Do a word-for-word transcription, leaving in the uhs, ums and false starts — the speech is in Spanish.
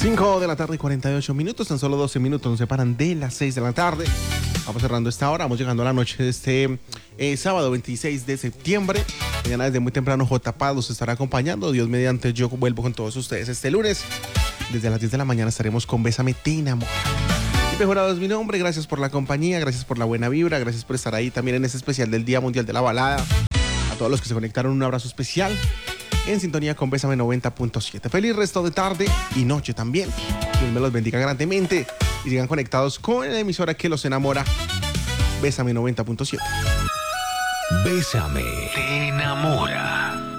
cinco de la tarde y cuarenta y ocho minutos, tan solo doce minutos nos separan de las seis de la tarde. Vamos cerrando esta hora, vamos llegando a la noche de este eh, sábado veintiséis de septiembre. Mañana desde muy temprano J P A D los estará acompañando. Dios mediante, yo vuelvo con todos ustedes este lunes. Desde las diez de la mañana estaremos con Bésame, te enamora. Y Mejorado es mi nombre, gracias por la compañía, gracias por la buena vibra, gracias por estar ahí también en este especial del Día Mundial de la Balada. A todos los que se conectaron, un abrazo especial. En sintonía con Bésame noventa punto siete. Feliz resto de tarde y noche también. Dios me los bendiga grandemente y sigan conectados con la emisora que los enamora. Bésame noventa punto siete. Bésame, te enamora.